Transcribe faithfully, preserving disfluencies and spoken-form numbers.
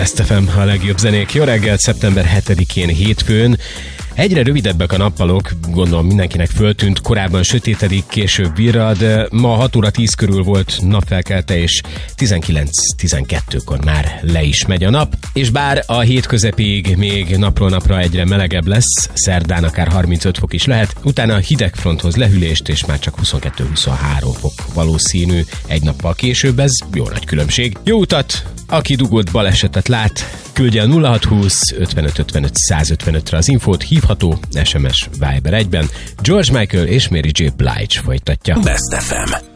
Best ef em, a legjobb zenék. Jó reggelt, szeptember hetedikén hétfőn. Egyre rövidebbek a nappalok, gondolom mindenkinek föltűnt, korábban sötétedik, később virrad. Ma hat óra tíz körül volt napfelkelte, és tizenkilenc tizenkettőkor már le is megy a nap. És bár a hét közepéig még napról napra egyre melegebb lesz, szerdán akár harmincöt fok is lehet, utána a hidegfronthoz lehűlést, és már csak huszonkettő huszonhárom fok valószínű egy nappal később, ez jó nagy különbség. Jó utat! Aki dugott balesetet lát, küldje a nulla hatszázhúsz ötvenöt ötvenöt százötvenötre az infót, hívható, es em es, Viber egyben. George Michael és Mary J. Blige folytatja. Best ef em.